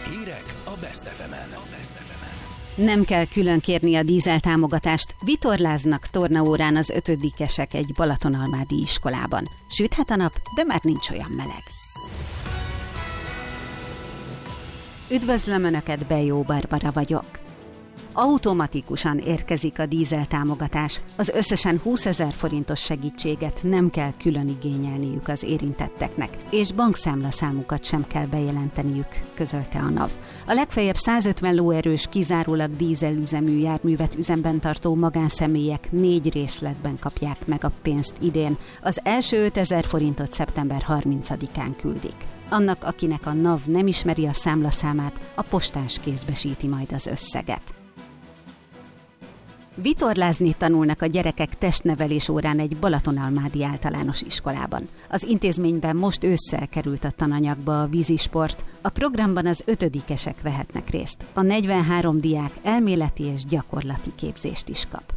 Hírek a Best FM-en. Nem kell külön kérni a dízel támogatást, vitorláznak tornaórán az 5-esek egy balatonalmádi iskolában. Süthet a nap, de már nincs olyan meleg. Üdvözlöm Önöket, Bejó Barbara vagyok. Automatikusan érkezik a dízel támogatás. Az összesen 20 000 forintos segítséget nem kell külön igényelniük az érintetteknek, és bankszámlaszámukat sem kell bejelenteniük, közölte a NAV. A legfeljebb 150 lóerős, kizárólag dízelüzemű járművet üzemben tartó magánszemélyek 4 részletben kapják meg a pénzt idén. Az első 5 000 forintot szeptember 30-án küldik. Annak, akinek a NAV nem ismeri a számlaszámát, a postás kézbesíti majd az összeget. Vitorlázni tanulnak a gyerekek testnevelés órán egy balatonalmádi általános iskolában. Az intézményben most ősszel került a tananyagba a vízisport, a programban az 5-esek vehetnek részt. A 43 diák elméleti és gyakorlati képzést is kap.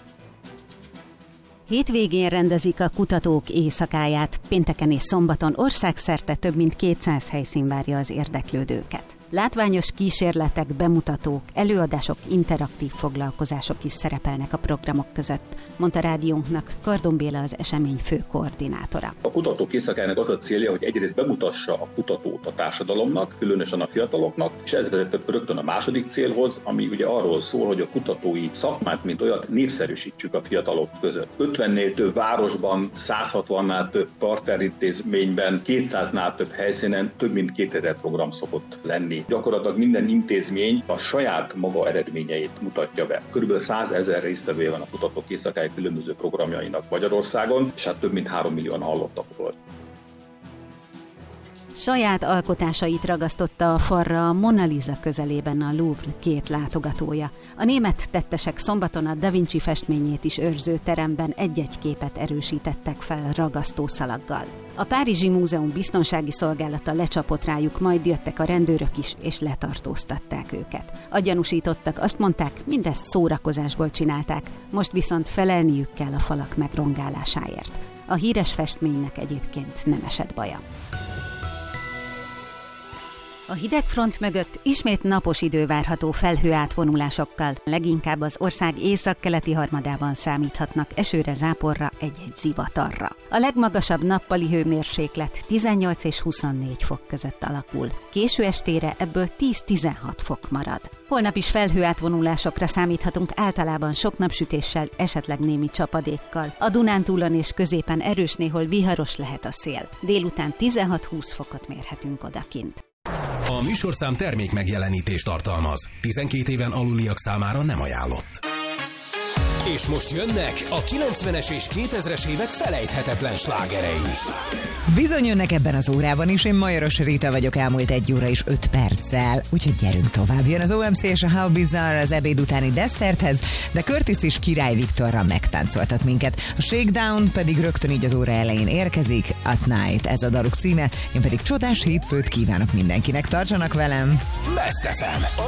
Hétvégén rendezik a kutatók éjszakáját, pénteken és szombaton országszerte több mint 200 helyszín várja az érdeklődőket. Látványos kísérletek, bemutatók, előadások, interaktív foglalkozások is szerepelnek a programok között, mondta rádiónknak Kardon Béla, az esemény fő koordinátora. A kutatók éjszakájának az a célja, hogy egyrészt bemutassa a kutatót a társadalomnak, különösen a fiataloknak, és ez vezet rögtön a második célhoz, ami ugye arról szól, hogy a kutatói szakmát, mint olyat népszerűsítsük a fiatalok között. 50-nél több városban, 160-nál több partnerintézményben, 200-nál több helyszínen több mint 2000 program szokott lenni. Gyakorlatilag minden intézmény a saját maga eredményeit mutatja be. Körülbelül 100 000 résztvevője van a kutatók éjszakája különböző programjainak Magyarországon, és hát több mint 3 millióan hallottak volt. Saját alkotásait ragasztotta a falra a Mona Lisa közelében a Louvre 2 látogatója. A német tettesek szombaton a Da Vinci festményét is őrző teremben egy-egy képet erősítettek fel ragasztószalaggal. A Párizsi Múzeum biztonsági szolgálata lecsapott rájuk, majd jöttek a rendőrök is, és letartóztatták őket. A gyanúsítottak azt mondták, mindezt szórakozásból csinálták, most viszont felelniük kell a falak megrongálásáért. A híres festménynek egyébként nem esett baja. A hidegfront mögött ismét napos idő várható felhőátvonulásokkal, leginkább az ország északkeleti harmadában számíthatnak esőre, záporra, egy-egy zivatarra. A legmagasabb nappali hőmérséklet 18 és 24 fok között alakul. Késő estére ebből 10-16 fok marad. Holnap is felhőátvonulásokra számíthatunk, általában sok napsütéssel, esetleg némi csapadékkal. A Dunántúlon és középen erős, néhol viharos lehet a szél. Délután 16-20 fokot mérhetünk odakint. A műsorszám termék megjelenítést tartalmaz. 12 éven aluliak számára nem ajánlott. És most jönnek a 90-es és 2000-es évek felejthetetlen slágerei. Bizony jönnek ebben az órában is, én Majoros Rita vagyok, elmúlt 1 óra és 5 perccel, úgyhogy gyerünk tovább. Jön az OMC és a How Bizarre az ebéd utáni desszerthez, de Curtis és Király Viktorra megtáncoltat minket. A Shakedown pedig rögtön így az óra elején érkezik, At Night, ez a daluk címe, én pedig csodás hétfőt kívánok mindenkinek, tartsanak velem! Best FM.